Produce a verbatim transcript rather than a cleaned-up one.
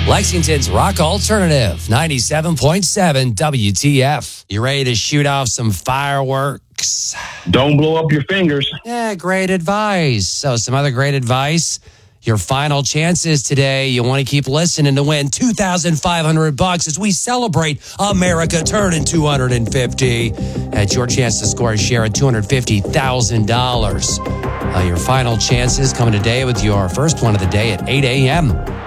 Lexington's Rock Alternative, ninety-seven point seven W T F. You ready to shoot off some fireworks? Don't blow up your fingers. Yeah, great advice. So some other great advice. Your final chances today. You want to keep listening to win two thousand five hundred bucks as we celebrate America turning two hundred fifty. It's your chance to score a share of two hundred fifty thousand dollars. Uh, your final chances coming today with your first one of the day at eight a.m.